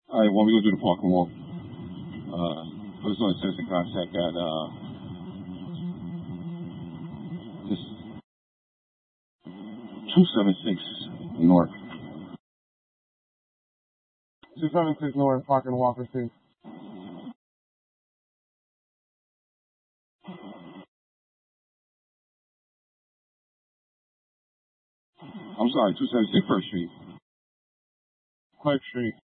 All right, well, we go do the park and walk. Let's go and citizen contact at this 276 North. 276 North, Park and Walk receipt. I'm sorry, 276 First Street. Clark Street.